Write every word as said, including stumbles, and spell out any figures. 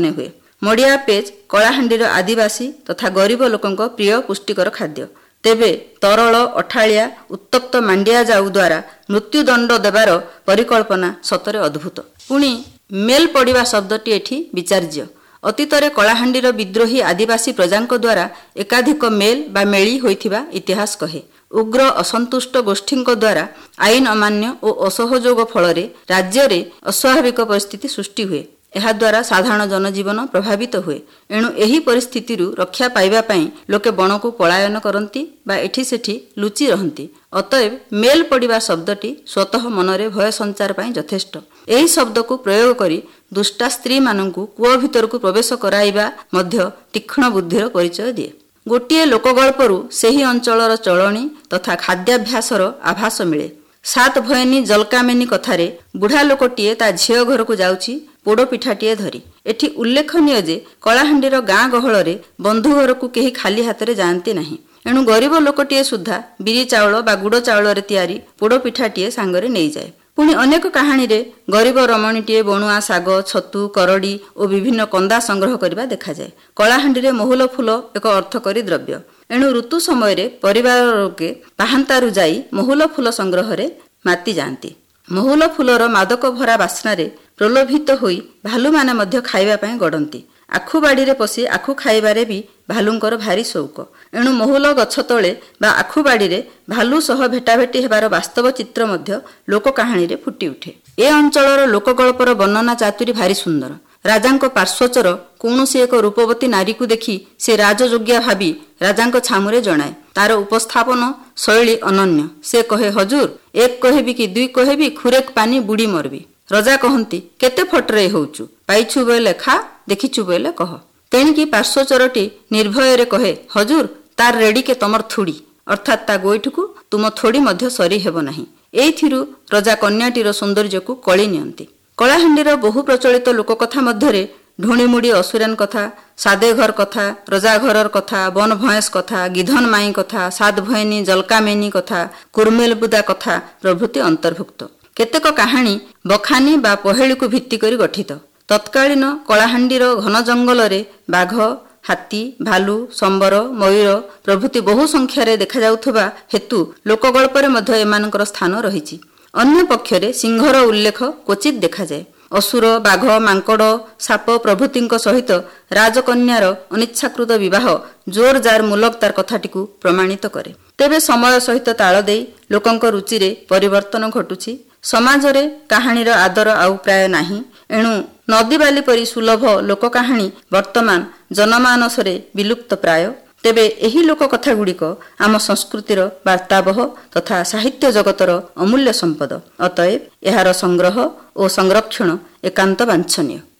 ମନେ ହୁଏ। ମଡ଼ିଆ ପେଜ କଳାହାଣ୍ଡିର ଆଦିବାସୀ ତଥା ଗରିବ ଲୋକଙ୍କ ପ୍ରିୟ ପୁଷ୍ଟିକର ଖାଦ୍ୟ। ତେବେ ତରଳ ଅଠାଳିଆ ଉତ୍ତପ୍ତ ମାଣ୍ଡିଆ ଯାଉ ଦ୍ୱାରା ମୃତ୍ୟୁଦଣ୍ଡ ଦେବାର ପରିକଳ୍ପନା ସତରେ ଅଦ୍ଭୁତ। ପୁଣି ମେଲ୍ ପଡ଼ିବା ଶବ୍ଦଟି ଏଠି ବିଚାର୍ଯ୍ୟ। ଅତୀତରେ କଳାହାଣ୍ଡିର ବିଦ୍ରୋହୀ ଆଦିବାସୀ ପ୍ରଜାଙ୍କ ଦ୍ୱାରା ଏକାଧିକ ମେଲ୍ ବା ମେଳି ହୋଇଥିବା ଇତିହାସ କହେ। ଉଗ୍ର ଅସନ୍ତୁଷ୍ଟ ଗୋଷ୍ଠୀଙ୍କ ଦ୍ୱାରା ଆଇନ ଅମାନ୍ୟ ଓ ଅସହଯୋଗ ଫଳରେ ରାଜ୍ୟରେ ଅସ୍ୱାଭାବିକ ପରିସ୍ଥିତି ସୃଷ୍ଟି ହୁଏ। ଏହାଦ୍ୱାରା ସାଧାରଣ ଜନଜୀବନ ପ୍ରଭାବିତ ହୁଏ। ଏଣୁ ଏହି ପରିସ୍ଥିତିରୁ ରକ୍ଷା ପାଇବା ପାଇଁ ଲୋକେ ବଣକୁ ପଳାୟନ କରନ୍ତି ବା ଏଠି ସେଠି ଲୁଚି ରହନ୍ତି। ଅତଏବ ମେଲ୍ ପଡ଼ିବା ଶବ୍ଦଟି ସ୍ୱତଃ ମନରେ ଭୟ ସଞ୍ଚାର ପାଇଁ ଯଥେଷ୍ଟ। ଏହି ଶବ୍ଦକୁ ପ୍ରୟୋଗ କରି ଦୁଷ୍ଟା ସ୍ତ୍ରୀମାନଙ୍କୁ କୂଅ ଭିତରକୁ ପ୍ରବେଶ କରାଇବା ମଧ୍ୟ ତୀକ୍ଷ୍ଣ ବୁଦ୍ଧିର ପରିଚୟ ଦିଏ। ଗୋଟିଏ ଲୋକଗଳ୍ପରୁ ସେହି ଅଞ୍ଚଳର ଚଳଣି ତଥା ଖାଦ୍ୟାଭ୍ୟାସର ଆଭାସ ମିଳେ। ସାତ ଭୟନୀ ଜଲକାମେନି କଥାରେ ବୁଢ଼ା ଲୋକଟିଏ ତା ଝିଅ ଘରକୁ ଯାଉଛି ପୋଡ଼ପିଠାଟିଏ ଧରି। ଏଠି ଉଲ୍ଲେଖନୀୟ ଯେ କଳାହାଣ୍ଡିର ଗାଁ ଗହଳରେ ବନ୍ଧୁ ଘରକୁ କେହି ଖାଲି ହାତରେ ଯାଆନ୍ତି ନାହିଁ। ଏଣୁ ଗରିବ ଲୋକଟିଏ ସୁଦ୍ଧା ବିରି ଚାଉଳ ବା ଗୁଡ଼ ଚାଉଳରେ ତିଆରି ପୋଡ଼ପିଠାଟିଏ ସାଙ୍ଗରେ ନେଇଯାଏ। ପୁଣି ଅନେକ କାହାଣୀରେ ଗରିବ ରମଣୀଟିଏ ବଣୁଆ ଶାଗ, ଛତୁ, କରଡ଼ି ଓ ବିଭିନ୍ନ କନ୍ଦା ସଂଗ୍ରହ କରିବା ଦେଖାଯାଏ। କଳାହାଣ୍ଡିରେ ମହୁଲ ଫୁଲ ଏକ ଅର୍ଥକରୀ ଦ୍ରବ୍ୟ। ଏଣୁ ଋତୁ ସମୟରେ ପରିବାର ଲୋକେ ପାହାନ୍ତାରୁ ଯାଇ ମହୁଲ ଫୁଲ ସଂଗ୍ରହରେ ମାତି ଯାଆନ୍ତି। ମହୁଲ ଫୁଲର ମାଦକ ଭରା ବାସ୍ନାରେ ପ୍ରଲୋଭିତ ହୋଇ ଭାଲୁମାନେ ମଧ୍ୟ ଖାଇବା ପାଇଁ ଗଡ଼ନ୍ତି। ଆଖୁ ବାଡ଼ିରେ ପଶି ଆଖୁ ଖାଇବାରେ ବି ଭାଲୁଙ୍କର ଭାରି ସଉକ। ଏଣୁ ମହୁଲ ଗଛ ତଳେ ବା ଆଖୁ ବାଡ଼ିରେ ଭାଲୁ ସହ ଭେଟାଭେଟି ହେବାର ବାସ୍ତବ ଚିତ୍ର ମଧ୍ୟ ଲୋକ କାହାଣୀରେ ଫୁଟି ଉଠେ। ଏ ଅଞ୍ଚଳର ଲୋକଗଳ୍ପର ବର୍ଣ୍ଣନା ଚାତୁରୀ ଭାରି ସୁନ୍ଦର। ରାଜାଙ୍କ ପାର୍ଶ୍ୱଚର କୌଣସି ଏକ ରୂପବତୀ ନାରୀକୁ ଦେଖି ସେ ରାଜଯୋଗ୍ୟା ଭାବି ରାଜାଙ୍କ ଛାମୁରେ ଜଣାଏ। ତାର ଉପସ୍ଥାପନ ଶୈଳୀ ଅନନ୍ୟ। ସେ କହେ, ହଜୁର ଏକ କହିବି କି ଦୁଇ କହିବି, ଖୁରେକ ପାନି ବୁଡ଼ି ମରବି। ରଜା କହନ୍ତି, କେତେ ଫଟରେ ହେଉଛୁ, ପାଇଛୁ ବୋଇଲେ ଖା, ଦେଖିଛୁ ବୋଇଲେ କହ। ତେଣିକି ପାର୍ଶ୍ୱଚରଟି ନିର୍ଭୟରେ କହେ, ହଜୁର ତାର ରେଡ଼ିକେ ତମର ଥୁଡ଼ି, ଅର୍ଥାତ୍ ତା ଗୋଇଠକୁ ତୁମ ଥୋଡ଼ି ମଧ୍ୟ ସରି ହେବ ନାହିଁ। ଏଇଥିରୁ ରଜା କନ୍ୟାଟିର ସୌନ୍ଦର୍ଯ୍ୟକୁ କଳି ନିଅନ୍ତି। କଳାହାଣ୍ଡିର ବହୁ ପ୍ରଚଳିତ ଲୋକକଥା ମଧ୍ୟରେ ଢୁଣିମୁଡ଼ି ଅସୁରେନ କଥା, ସାଦେଘର କଥା, ରଜାଘରର କଥା, ବନ ଭଏଁସ କଥା, ଗିଧନ ମାଇଁ କଥା, ସାତ ଭୟନୀ ଜଲକାମେନି କଥା, କୁର୍ମେଲବୁଦା କଥା ପ୍ରଭୃତି ଅନ୍ତର୍ଭୁକ୍ତ। କେତେକ କାହାଣୀ ବଖାନୀ ବା ପହେଳିକୁ ଭିତ୍ତି କରି ଗଠିତ। ତତ୍କାଳୀନ କଳାହାଣ୍ଡିର ଘନ ଜଙ୍ଗଲରେ ବାଘ, ହାତୀ, ଭାଲୁ, ସମ୍ବର, ମୟୂର ପ୍ରଭୃତି ବହୁ ସଂଖ୍ୟାରେ ଦେଖାଯାଉଥିବା ହେତୁ ଲୋକଗଳ୍ପରେ ମଧ୍ୟ ଏମାନଙ୍କର ସ୍ଥାନ ରହିଛି। ଅନ୍ୟ ପକ୍ଷରେ ସିଂହର ଉଲ୍ଲେଖ କ୍ୱଚିତ୍ ଦେଖାଯାଏ। ଅସୁର, ବାଘ, ମାଙ୍କଡ଼, ସାପ ପ୍ରଭୃତିଙ୍କ ସହିତ ରାଜକନ୍ୟାର ଅନିଚ୍ଛାକୃତ ବିବାହ ଜୋରଜାର ମୁଲକତାର କଥାଟିକୁ ପ୍ରମାଣିତ କରେ। ତେବେ ସମୟ ସହିତ ତାଳ ଦେଇ ଲୋକଙ୍କ ରୁଚିରେ ପରିବର୍ତ୍ତନ ଘଟୁଛି। ସମାଜରେ କାହାଣୀର ଆଦର ଆଉ ପ୍ରାୟ ନାହିଁ। ଏଣୁ ନଦୀବାଲି ପରି ସୁଲଭ ଲୋକ କାହାଣୀ ବର୍ତ୍ତମାନ ଜନମାନସରେ ବିଲୁପ୍ତ ପ୍ରାୟ। ତେବେ ଏହି ଲୋକ କଥାଗୁଡ଼ିକ ଆମ ସଂସ୍କୃତିର ବାର୍ତ୍ତାବହ ତଥା ସାହିତ୍ୟ ଜଗତର ଅମୂଲ୍ୟ ସମ୍ପଦ। ଅତଏବ ଏହାର ସଂଗ୍ରହ ଓ ସଂରକ୍ଷଣ ଏକାନ୍ତ ବାଞ୍ଛନୀୟ।